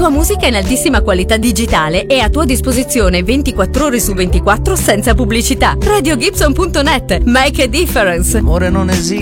tua musica in altissima qualità digitale e a tua disposizione 24 ore su 24 senza pubblicità. RadioGibson.net. Make a difference. Amore non esiste